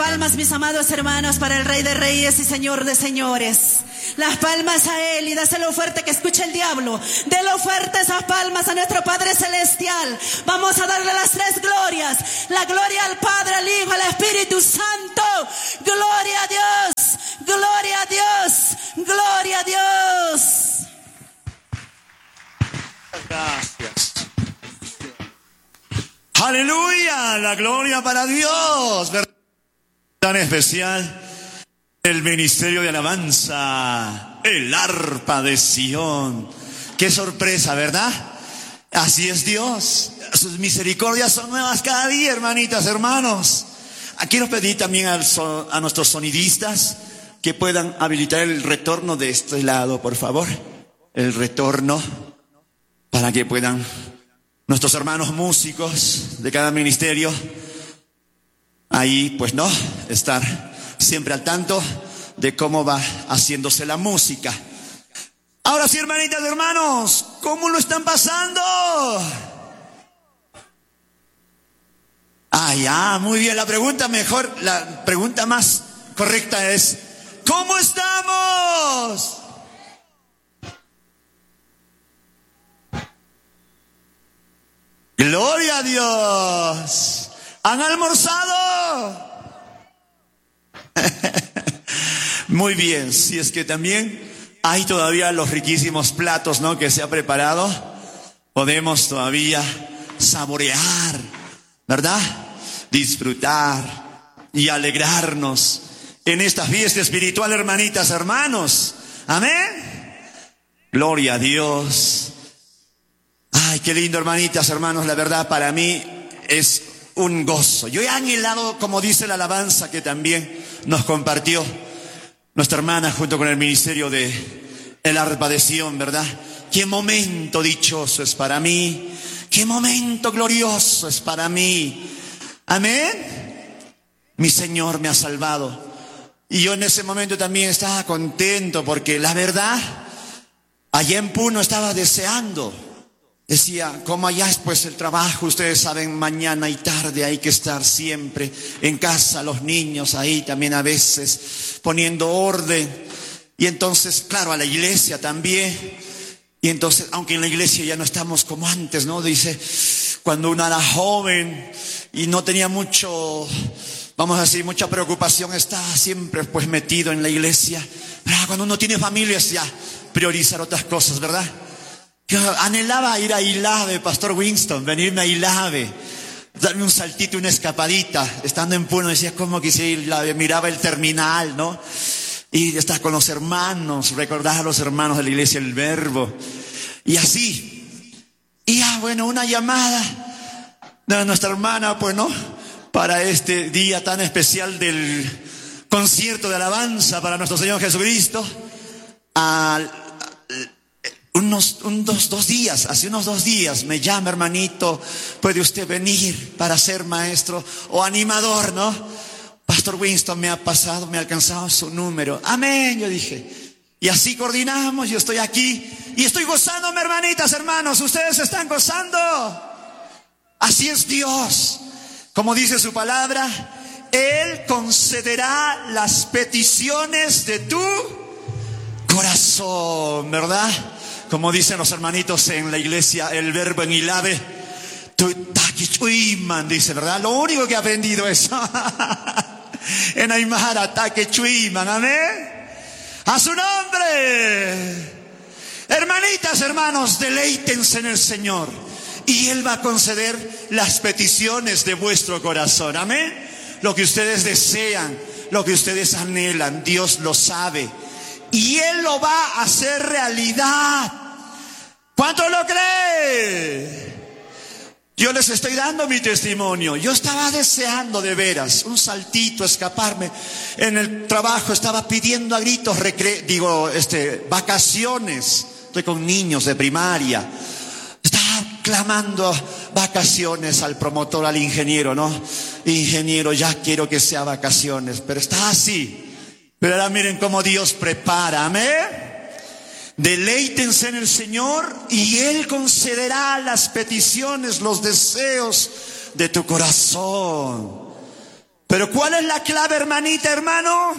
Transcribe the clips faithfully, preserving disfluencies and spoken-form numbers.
palmas, mis amados hermanos, para el Rey de Reyes y Señor de Señores. Las palmas a Él y dáselo fuerte que escuche el diablo. Delo fuerte esas palmas a nuestro Padre Celestial. Vamos a darle las tres glorias. La gloria al Padre, al Hijo, al Espíritu Santo. Gloria a Dios, gloria a Dios, gloria a Dios. Gracias. Aleluya, la gloria para Dios. Tan especial el ministerio de alabanza, el arpa de Sión. Qué sorpresa, ¿verdad? Así es Dios. Sus misericordias son nuevas cada día, hermanitas, hermanos. Quiero pedir también a, a nuestros sonidistas que puedan habilitar el retorno de este lado, por favor. El retorno para que puedan nuestros hermanos músicos de cada ministerio ahí, pues no, estar siempre al tanto de cómo va haciéndose la música. Ahora sí, hermanitas, hermanos, ¿cómo lo están pasando? Ah, ya, muy bien. La pregunta mejor, la pregunta más correcta es, ¿cómo estamos? Gloria a Dios. ¿Han almorzado? Muy bien, si es que también hay todavía los riquísimos platos, ¿no?, que se ha preparado, podemos todavía saborear, ¿verdad? Disfrutar y alegrarnos en esta fiesta espiritual, hermanitas, hermanos. Amén. Gloria a Dios. Ay, qué lindo, hermanitas, hermanos, la verdad para mí es un gozo. Yo he anhelado, como dice la alabanza que también nos compartió nuestra hermana junto con el ministerio de el arpa de Sión, ¿verdad? Qué momento dichoso es para mí, qué momento glorioso es para mí. Amén. Mi Señor me ha salvado. Y yo en ese momento también estaba contento porque la verdad, allá en Puno estaba deseando. Decía, como allá es pues el trabajo, ustedes saben, mañana y tarde hay que estar siempre en casa, los niños ahí también a veces poniendo orden. Y entonces, claro, a la iglesia también. Y entonces, aunque en la iglesia ya no estamos como antes, ¿no? Dice, cuando uno era joven y no tenía mucho, vamos a decir, mucha preocupación, está siempre pues metido en la iglesia. Pero cuando uno tiene familia es ya priorizar otras cosas, ¿verdad? Yo anhelaba ir a Ilave, Pastor Winston, venirme a Ilave, darme un saltito, una escapadita. Estando en Puno decía, ¿cómo quisiera ir a Ilave? Miraba el terminal, ¿no? Y estar con los hermanos, recordar a los hermanos de la iglesia el Verbo. Y así. Y ya, bueno, una llamada de nuestra hermana, pues, ¿no? Para este día tan especial del concierto de alabanza para nuestro Señor Jesucristo. Al Unos un, dos, dos días, hace unos dos días me llama, hermanito, ¿puede usted venir para ser maestro o animador, no? Pastor Winston me ha pasado, me ha alcanzado su número. Amén, yo dije. Y así coordinamos, yo estoy aquí y estoy gozándome, hermanitas, hermanos. ¿Ustedes están gozando? Así es Dios. Como dice su palabra, Él concederá las peticiones de tu corazón, ¿verdad? Como dicen los hermanitos en la iglesia, el Verbo en Ilave, dice, ¿verdad? Lo único que he aprendido es en Aymara, taquechuiman, amén. A su nombre. Hermanitas, hermanos, deleítense en el Señor y Él va a conceder las peticiones de vuestro corazón, amén. Lo que ustedes desean, lo que ustedes anhelan, Dios lo sabe. Y Él lo va a hacer realidad. ¿Cuánto lo cree? Yo les estoy dando mi testimonio. Yo estaba deseando de veras un saltito, escaparme. En el trabajo estaba pidiendo a gritos recre... digo, este, vacaciones. Estoy con niños de primaria. Estaba clamando vacaciones al promotor, al ingeniero, ¿no? Ingeniero, ya quiero que sea vacaciones. Pero está así. Pero ahora miren cómo Dios prepara, amén. Deleítense en el Señor y Él concederá las peticiones, los deseos de tu corazón. Pero ¿cuál es la clave, hermanita, hermano?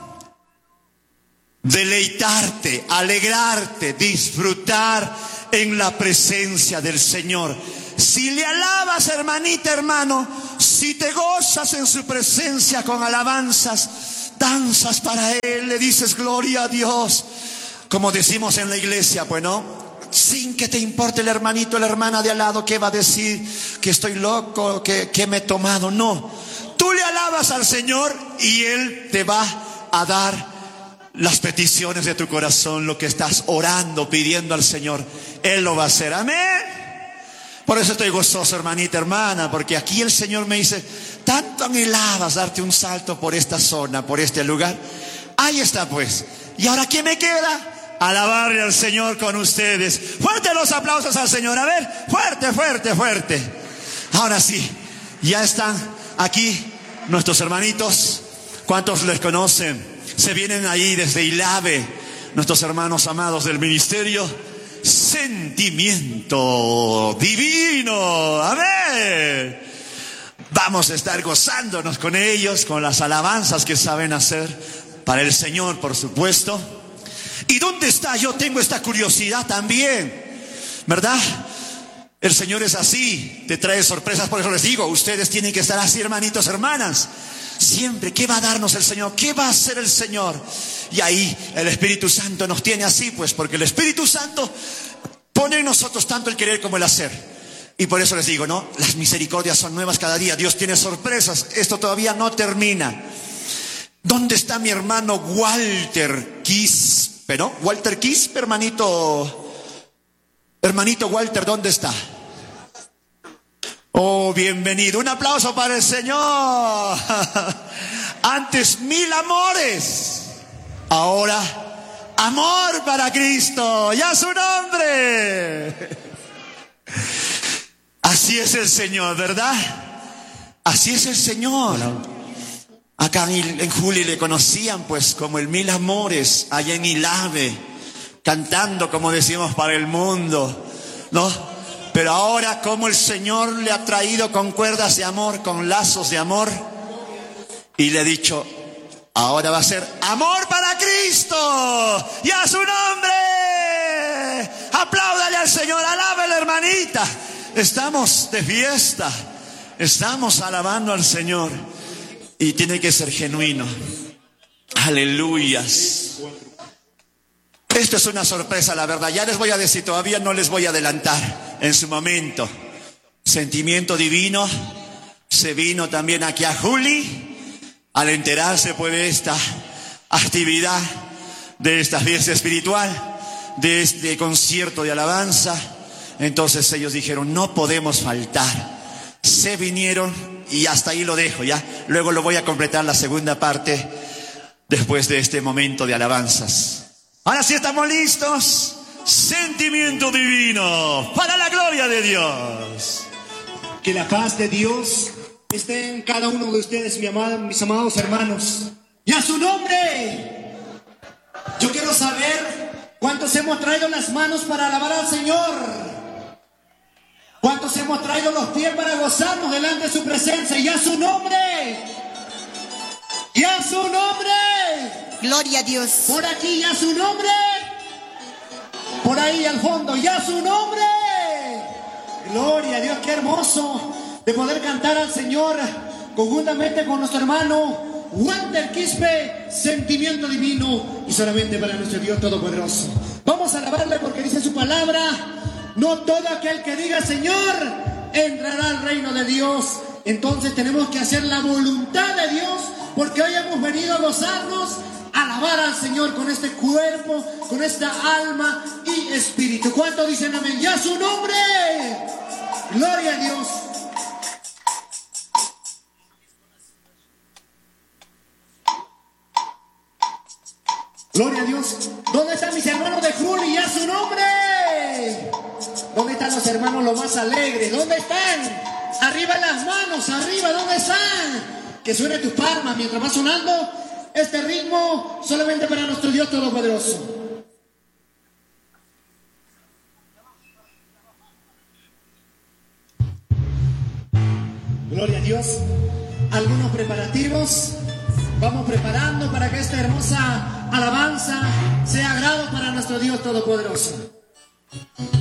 Deleitarte, alegrarte, disfrutar en la presencia del Señor. Si le alabas, hermanita, hermano, si te gozas en su presencia con alabanzas, danzas para Él, le dices gloria a Dios, como decimos en la iglesia, pues no, sin que te importe el hermanito, la hermana de al lado, qué va a decir, que estoy loco, que, que me he tomado. No, tú le alabas al Señor y Él te va a dar las peticiones de tu corazón, lo que estás orando, pidiendo al Señor, Él lo va a hacer. Amén. Por eso estoy gozoso, hermanita, hermana, porque aquí el Señor me dice, tanto anhelabas darte un salto por esta zona, por este lugar. Ahí está pues. ¿Y ahora qué me queda? Alabarle al Señor con ustedes. Fuerte los aplausos al Señor. A ver, fuerte, fuerte, fuerte. Ahora sí, ya están aquí nuestros hermanitos. ¿Cuántos les conocen? Se vienen ahí desde Ilave, nuestros hermanos amados del ministerio Sentimiento Divino. Amén. Vamos a estar gozándonos con ellos, con las alabanzas que saben hacer para el Señor, por supuesto. ¿Y dónde está? Yo tengo esta curiosidad también, ¿verdad? El Señor es así, te trae sorpresas. Por eso les digo, ustedes tienen que estar así, hermanitos, hermanas. Siempre, ¿qué va a darnos el Señor? ¿Qué va a hacer el Señor? Y ahí el Espíritu Santo nos tiene así, pues, porque el Espíritu Santo pone en nosotros tanto el querer como el hacer. Y por eso les digo, ¿no? Las misericordias son nuevas cada día. Dios tiene sorpresas. Esto todavía no termina. ¿Dónde está mi hermano Walter Quispe, no? Walter Quispe, hermanito. Hermanito Walter, ¿dónde está? Oh, bienvenido. Un aplauso para el Señor. Antes mil amores, ahora amor para Cristo. ¡Ya su nombre! Así es el Señor, ¿verdad? Así es el Señor. Acá en, en Juli le conocían pues como el Mil Amores, allá en Ilave, cantando como decimos para el mundo, ¿no? Pero ahora como el Señor le ha traído con cuerdas de amor, con lazos de amor, y le ha dicho, ahora va a ser amor para Cristo, y a su nombre. Apláudale al Señor, alábele, hermanita. Estamos de fiesta, estamos alabando al Señor, y tiene que ser genuino. Aleluyas. Esto es una sorpresa, la verdad. Ya les voy a decir, todavía no les voy a adelantar. En su momento, Sentimiento Divino se vino también aquí a Juli al enterarse pues de esta actividad, de esta fiesta espiritual, de este concierto de alabanza. Entonces ellos dijeron, no podemos faltar. Se vinieron y hasta ahí lo dejo ya. Luego lo voy a completar la segunda parte después de este momento de alabanzas. Ahora sí estamos listos. Sentimiento Divino para la gloria de Dios. Que la paz de Dios esté en cada uno de ustedes, mi amado, mis amados hermanos. Y a su nombre. Yo quiero saber cuántos hemos traído las manos para alabar al Señor. Cuántos hemos traído los pies para gozarnos delante de su presencia. Y a su nombre. Y a su nombre. Gloria a Dios. Por aquí, y a su nombre. Por ahí al fondo, y a su nombre. Gloria a Dios, qué hermoso de poder cantar al Señor conjuntamente con nuestro hermano Walter Quispe, Sentimiento Divino, y solamente para nuestro Dios Todopoderoso. Vamos a alabarle porque dice su palabra, no todo aquel que diga Señor entrará al reino de Dios. Entonces tenemos que hacer la voluntad de Dios, porque hoy hemos venido a gozarnos, a alabar al Señor con este cuerpo, con esta alma y espíritu. ¿Cuántos dicen amén? ¡Ya su nombre! ¡Gloria a Dios! ¡Gloria a Dios! ¿Dónde están mis hermanos de Juli? ¡Ya su nombre! ¿Dónde están los hermanos los más alegres? ¿Dónde están? Arriba las manos, arriba, ¿dónde están? Que suene tus palmas mientras va sonando este ritmo solamente para nuestro Dios Todopoderoso. Gloria a Dios. algunos preparativos. Vamos preparando para que esta hermosa alabanza sea agrado para nuestro Dios Todopoderoso.